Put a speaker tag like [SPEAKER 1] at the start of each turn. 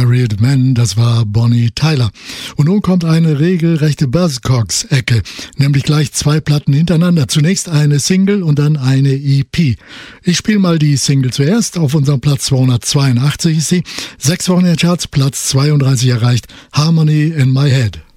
[SPEAKER 1] Chariot Man, das war Bonnie Tyler. Und nun kommt eine regelrechte Buzzcocks-Ecke, nämlich gleich 2 Platten hintereinander. Zunächst eine Single und dann eine EP. Ich spiele mal die Single zuerst. Auf unserem Platz 282 ist sie. 6 Wochen in den Charts, Platz 32 erreicht. Harmony in My Head.